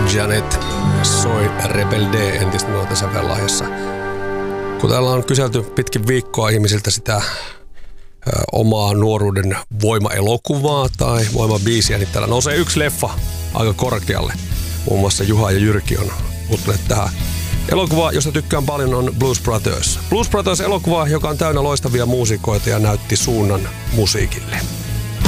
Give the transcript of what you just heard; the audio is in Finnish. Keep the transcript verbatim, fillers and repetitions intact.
Janet soi Rebel D entistä nuorta sävellahjassa. Kun täällä on kyselty pitkin viikkoa ihmisiltä sitä ö, omaa nuoruuden voimaelokuvaa tai voimabiisiä, niin täällä nousee yksi leffa aika korkealle. Muun muassa Juha ja Jyrki on puuttuneet tähän. Elokuva, josta tykkään paljon, on Blues Brothers. Blues Brothers elokuva, joka on täynnä loistavia muusikoita ja näytti suunnan musiikille.